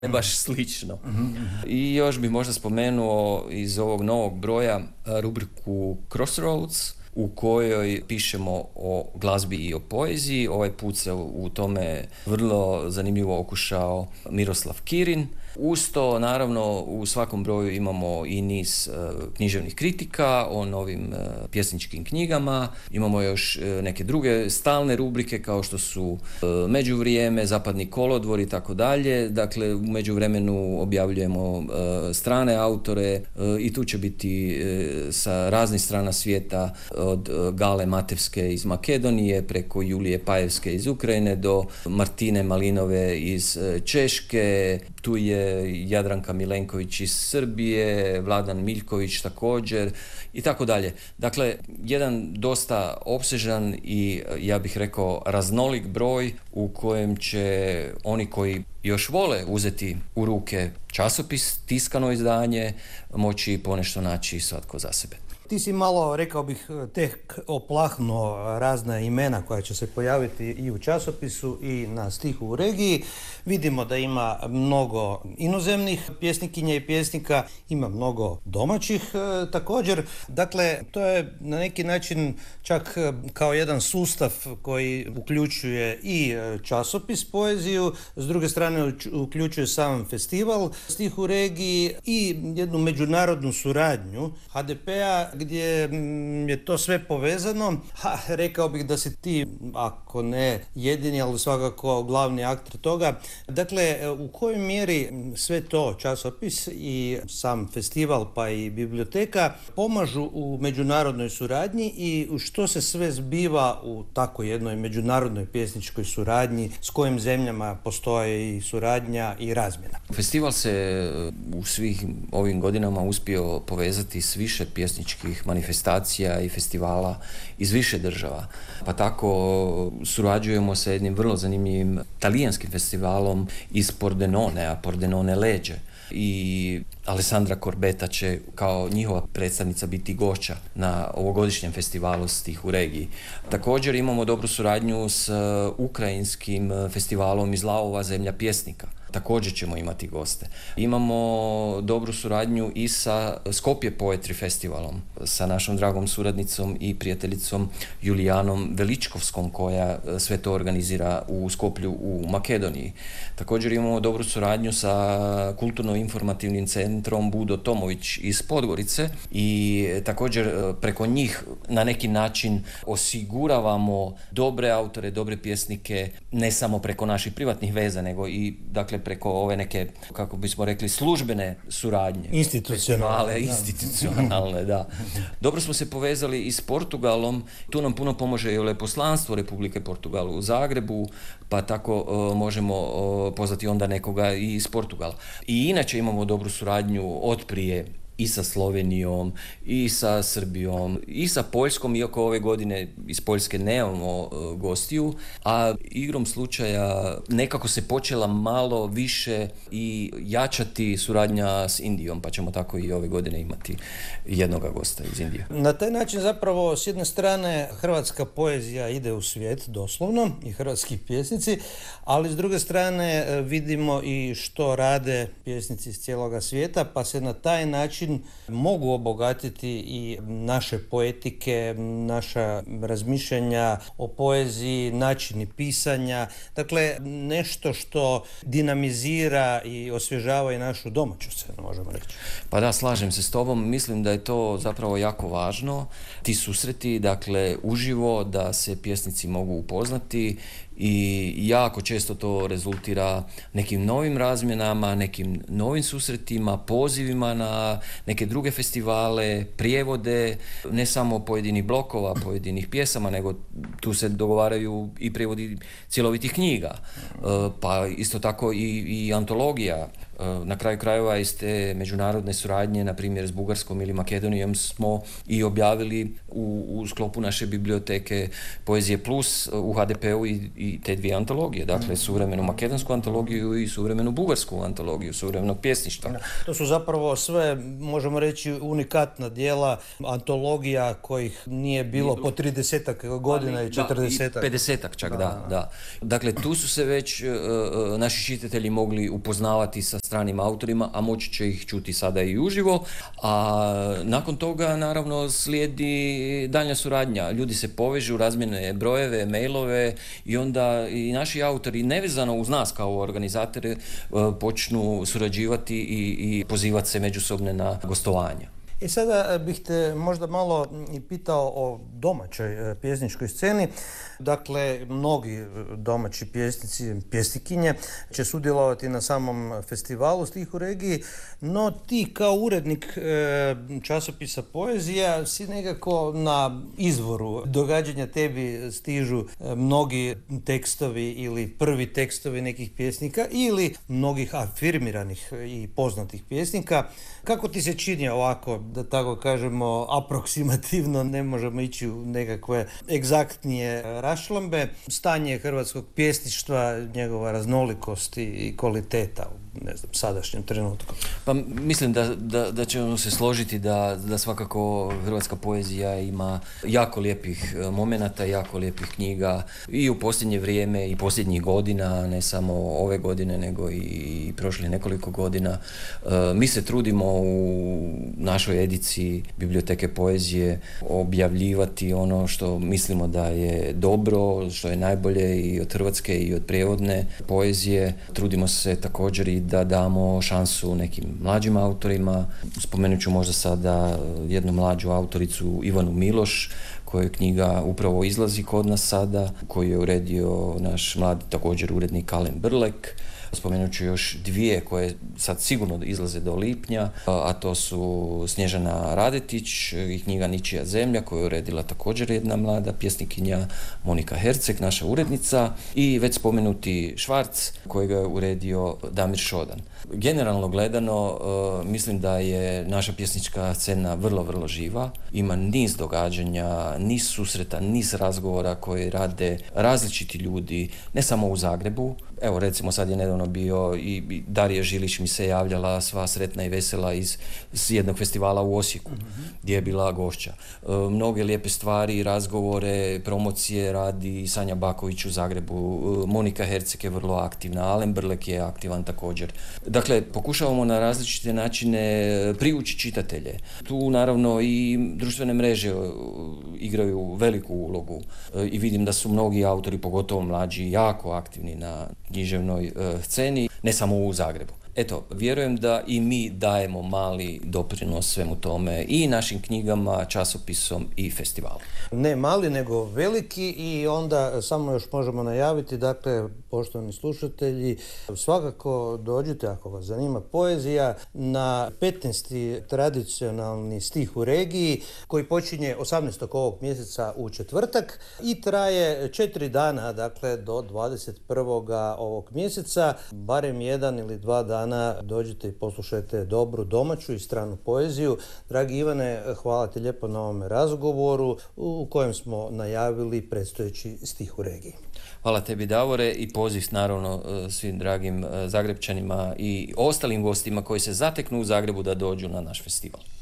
ne baš slično. I još bih možda spomenuo iz ovog novog broja rubriku Crossroads, u kojoj pišemo o glazbi i o poeziji. Ovaj put se u tome vrlo zanimljivo okušao Miroslav Kirin. Uz to, naravno, u svakom broju imamo i niz književnih kritika o novim pjesničkim knjigama. Imamo još neke druge stalne rubrike kao što su Međuvrijeme, Zapadni kolodvor i tako dalje. Dakle, u međuvremenu objavljujemo strane autore i tu će biti sa raznih strana svijeta, od Gale Matevske iz Makedonije preko Julije Pajevske iz Ukrajine do Martine Malinove iz Češke. Tu je Jadranka Milenković iz Srbije, Vladan Miljković također i tako dalje. Dakle, jedan dosta opsežan i, ja bih rekao, raznolik broj u kojem će oni koji još vole uzeti u ruke časopis, tiskano izdanje, moći ponešto naći svatko za sebe. Ti si malo, rekao bih, tek oplahnuo razna imena koja će se pojaviti i u časopisu i na Stihu u regiji. Vidimo da ima mnogo inozemnih pjesnikinja i pjesnika, ima mnogo domaćih također. Dakle, to je na neki način čak kao jedan sustav koji uključuje i časopis, poeziju, s druge strane uključuje sam festival Stih u regiji i jednu međunarodnu suradnju HDP-a gdje je to sve povezano. Rekao bih da si ti, ako ne jedini, ali svakako glavni akter toga. Dakle, u kojoj mjeri sve to, časopis i sam festival pa i biblioteka, pomažu u međunarodnoj suradnji i što se sve zbiva u tako jednoj međunarodnoj pjesničkoj suradnji, s kojim zemljama postoje i suradnja i razmjena? Festival se u svih ovim godinama uspio povezati s više pjesničkih manifestacija i festivala iz više država. Pa tako surađujemo sa jednim vrlo zanimljivim talijanskim festivalom iz Pordenone, a Pordenone Leđe. I Alessandra Corbetta će kao njihova predstavnica biti gošća na ovogodišnjem festivalu Stih u regiji. Također imamo dobru suradnju s ukrajinskim festivalom iz Lavova, Zemlja pjesnika. Također ćemo imati goste. Imamo dobru suradnju i sa Skopje Poetry Festivalom, sa našom dragom suradnicom i prijateljicom Julijanom Veličkovskom, koja sve to organizira u Skoplju u Makedoniji. Također imamo dobru suradnju sa kulturno-informativnim centrom Budo Tomović iz Podgorice i također preko njih na neki način osiguravamo dobre autore, dobre pjesnike, ne samo preko naših privatnih veza, nego i dakle preko ove neke, kako bismo rekli, službene suradnje. Institucionalne, da. Dobro smo se povezali i s Portugalom. Tu nam puno pomože i veleposlanstvo Republike Portugal u Zagrebu, pa tako možemo pozvati onda nekoga i iz Portugala. I inače imamo dobru suradnju od prije i sa Slovenijom, i sa Srbijom, i sa Poljskom, iako ove godine iz Poljske nemamo gostiju, a igrom slučaja nekako se počela malo više i jačati suradnja s Indijom, pa ćemo tako i ove godine imati jednoga gosta iz Indije. Na taj način zapravo s jedne strane hrvatska poezija ide u svijet, doslovno, i hrvatski pjesnici, ali s druge strane vidimo i što rade pjesnici iz cijeloga svijeta, pa se na taj način mogu obogatiti i naše poetike, naša razmišljanja o poeziji, načini pisanja. Dakle, nešto što dinamizira i osvježava i našu domaću scenu, možemo reći. Pa da, slažem se s tobom. Mislim da je to zapravo jako važno. Ti susreti, dakle, uživo, da se pjesnici mogu upoznati i jako često to rezultira nekim novim razmjenama, nekim novim susretima, pozivima na neke druge festivale, prijevode, ne samo pojedinih blokova, pojedinih pjesama, nego tu se dogovaraju i prijevodi cjelovitih knjiga, pa isto tako i antologija Na kraju krajeva iz te međunarodne suradnje, na primjer s Bugarskom ili Makedonijom, smo i objavili u sklopu naše biblioteke Poezije Plus u HDP-u i te dvije antologije, dakle suvremenu makedonsku antologiju i suvremenu bugarsku antologiju suvremenog pjesništva. To su zapravo sve, možemo reći, unikatna djela antologija kojih nije bilo po 30 godina i 40. I 50 čak, da. Dakle, tu su se već naši čitatelji mogli upoznavati sa stranim autorima, a moći će ih čuti sada i uživo, a nakon toga naravno slijedi daljnja suradnja. Ljudi se povežu, razmjene brojeve, mailove i onda i naši autori, nevezano uz nas kao organizatore, počnu surađivati i pozivati se međusobne na gostovanja. I sada bih te možda malo i pitao o domaćoj pjesničkoj sceni. Dakle, mnogi domaći pjesnici, pjesnikinje će sudjelovati na samom festivalu Stih u regiji, no ti kao urednik časopisa Poezija si nekako na izvoru događanja, tebi stižu mnogi tekstovi ili prvi tekstovi nekih pjesnika ili mnogih afirmiranih i poznatih pjesnika. Kako ti se čini ovako, da tako kažemo, aproksimativno, ne možemo ići u nekakve egzaktnije raščlambe, stanje hrvatskog pjesništva, njegova raznolikost i kvaliteta u, ne znam, sadašnjem trenutku? Pa mislim da ćemo se složiti da svakako hrvatska poezija ima jako lijepih momenata, jako lijepih knjiga i u posljednje vrijeme i posljednjih godina, ne samo ove godine nego i prošlih nekoliko godina. Mi se trudimo u našoj ediciji Biblioteke poezije objavljivati ono što mislimo da je dobro, što je najbolje i od hrvatske i od prijevodne poezije. Trudimo se također i da damo šansu nekim mlađim autorima. Spomenut ću možda sada jednu mlađu autoricu, Ivanu Miloš, koja knjiga upravo izlazi kod nas sada, koju je uredio naš mladi također urednik Alen Brlek. Spomenut ću još dvije koje sad sigurno izlaze do lipnja, a to su Snježana Radetić i knjiga Ničija zemlja, koju je uredila također jedna mlada pjesnikinja Monika Herceg, naša urednica, i već spomenuti Švarc, kojega je uredio Damir Šodan. Generalno gledano, mislim da je naša pjesnička scena vrlo, vrlo živa. Ima niz događanja, niz susreta, niz razgovora koje rade različiti ljudi, ne samo u Zagrebu. Evo, recimo, sad je nedavno bio i Darija Žilić mi se javljala sva sretna i vesela iz jednog festivala u Osijeku, gdje je bila gošća. Mnoge lijepe stvari, razgovore, promocije radi Sanja Baković u Zagrebu, Monika Herceg je vrlo aktivna, Alen Brlek je aktivan također. Dakle, pokušavamo na različite načine privući čitatelje. Tu naravno i društvene mreže igraju veliku ulogu i vidim da su mnogi autori, pogotovo mlađi, jako aktivni na književnoj sceni, ne samo u Zagrebu. Eto, vjerujem da i mi dajemo mali doprinos svemu tome i našim knjigama, časopisom i festivalom. Ne mali, nego veliki, i onda samo još možemo najaviti, dakle, poštovani slušatelji, svakako dođite ako vas zanima poezija na 15. tradicionalni stih u regiji koji počinje 18. ovog mjeseca u četvrtak i traje 4 dana, dakle do 21. ovog mjeseca, barem 1 ili 2 dana dođite i poslušajte dobru domaću i stranu poeziju. Dragi Ivane, hvala ti lijepo na ovome razgovoru u kojem smo najavili predstojeći stih u regiji. Hvala tebi, Davore, i poziv naravno svim dragim Zagrepčanima i ostalim gostima koji se zateknu u Zagrebu da dođu na naš festival.